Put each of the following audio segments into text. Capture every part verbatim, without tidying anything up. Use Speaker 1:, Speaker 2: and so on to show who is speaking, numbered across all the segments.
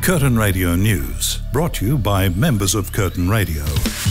Speaker 1: Curtin Radio News, brought to you by members of Curtin Radio.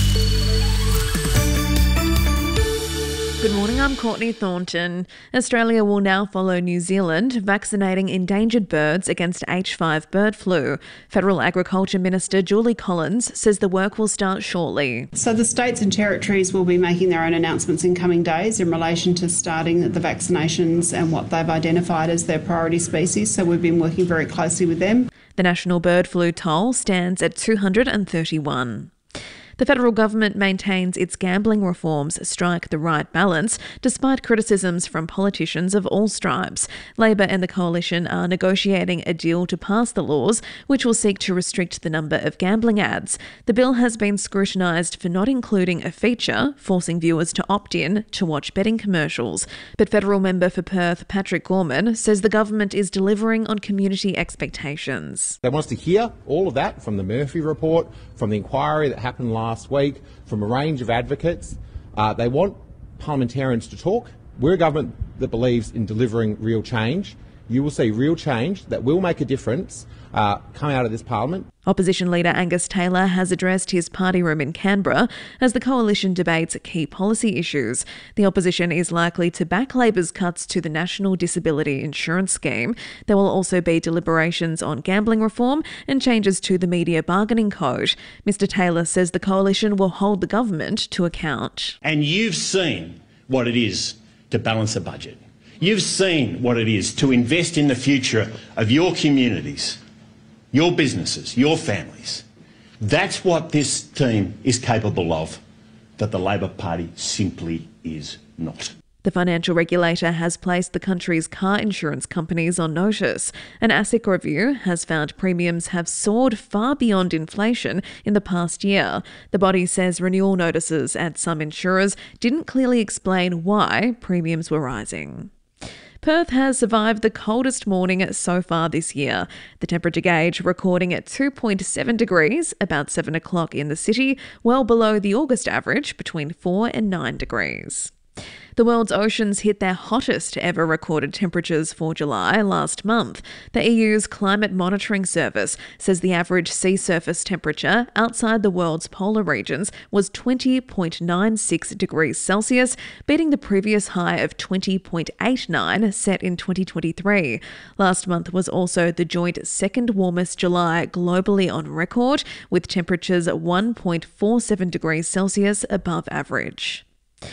Speaker 2: Good morning, I'm Courtney Thornton. Australia will now follow New Zealand, vaccinating endangered birds against H five bird flu. Federal Agriculture Minister Julie Collins says the work will start shortly.
Speaker 3: So the states and territories will be making their own announcements in coming days in relation to starting the vaccinations and what they've identified as their priority species. So we've been working very closely with them.
Speaker 2: The national bird flu toll stands at two hundred thirty-one. The federal government maintains its gambling reforms strike the right balance, despite criticisms from politicians of all stripes. Labor and the Coalition are negotiating a deal to pass the laws, which will seek to restrict the number of gambling ads. The bill has been scrutinised for not including a feature, forcing viewers to opt in to watch betting commercials. But federal member for Perth, Patrick Gorman, says the government is delivering on community expectations.
Speaker 4: They want us to hear all of that from the Murphy report, from the inquiry that happened last last week, from a range of advocates. Uh, they want parliamentarians to talk. We're a government that believes in delivering real change. You will see real change that will make a difference uh, come out of this parliament.
Speaker 2: Opposition leader Angus Taylor has addressed his party room in Canberra as the coalition debates key policy issues. The opposition is likely to back Labor's cuts to the National Disability Insurance Scheme. There will also be deliberations on gambling reform and changes to the media bargaining code. Mister Taylor says the coalition will hold the government to account.
Speaker 5: And you've seen what it is to balance a budget. You've seen what it is to invest in the future of your communities, your businesses, your families. That's what this team is capable of, that the Labor Party simply is not.
Speaker 2: The financial regulator has placed the country's car insurance companies on notice. An ASIC review has found premiums have soared far beyond inflation in the past year. The body says renewal notices at some insurers didn't clearly explain why premiums were rising. Perth has survived the coldest morning so far this year. The temperature gauge recording at two point seven degrees, about seven o'clock in the city, well below the August average between four and nine degrees. The world's oceans hit their hottest ever recorded temperatures for July last month. The E U's Climate Monitoring Service says the average sea surface temperature outside the world's polar regions was twenty point nine six degrees Celsius, beating the previous high of twenty point eight nine set in twenty twenty-three. Last month was also the joint second warmest July globally on record, with temperatures one point four seven degrees Celsius above average.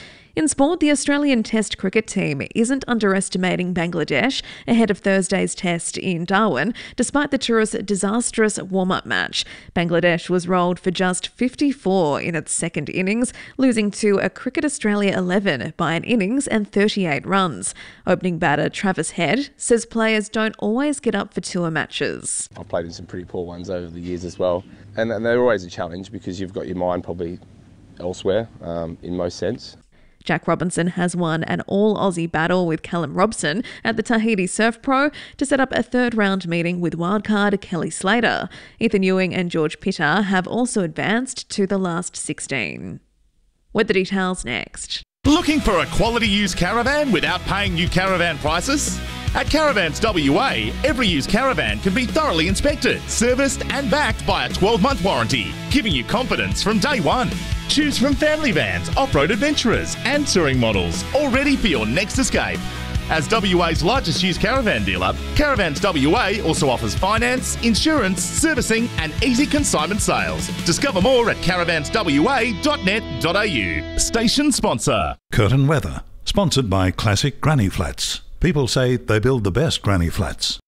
Speaker 2: In sport, the Australian Test cricket team isn't underestimating Bangladesh ahead of Thursday's test in Darwin, despite the tourists' disastrous warm-up match. Bangladesh was rolled for just fifty-four in its second innings, losing to a Cricket Australia eleven by an innings and thirty-eight runs. Opening batter Travis Head says players don't always get up for tour matches.
Speaker 6: I've played in some pretty poor ones over the years as well, and, and they're always a challenge because you've got your mind probably elsewhere um, in most sense.
Speaker 2: Jack Robinson has won an all-Aussie battle with Callum Robson at the Tahiti Surf Pro to set up a third-round meeting with wildcard Kelly Slater. Ethan Ewing and George Pitter have also advanced to the last sixteen. Weather details next.
Speaker 7: Looking for a quality used caravan without paying new caravan prices? At Caravans W A, every used caravan can be thoroughly inspected, serviced and backed by a twelve-month warranty, giving you confidence from day one. Choose from family vans, off-road adventurers and touring models, all ready for your next escape. As W A's largest used caravan dealer, Caravans W A also offers finance, insurance, servicing and easy consignment sales. Discover more at caravans w a dot net dot a u. Station sponsor.
Speaker 1: Curtin Weather, sponsored by Classic Granny Flats. People say they build the best granny flats.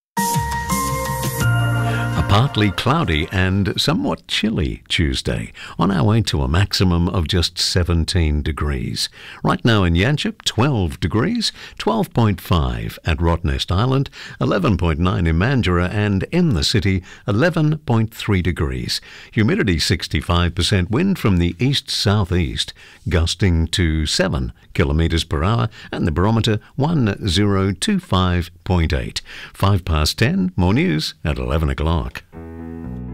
Speaker 8: A partly cloudy and somewhat chilly Tuesday, on our way to a maximum of just seventeen degrees. Right now in Yanchep, twelve degrees, twelve point five at Rottnest Island, eleven point nine in Mandurah, and in the city, eleven point three degrees. Humidity sixty-five percent, wind from the east-southeast, gusting to seven kilometres per hour, and the barometer one thousand twenty-five point eight. Five past ten, more news at eleven o'clock.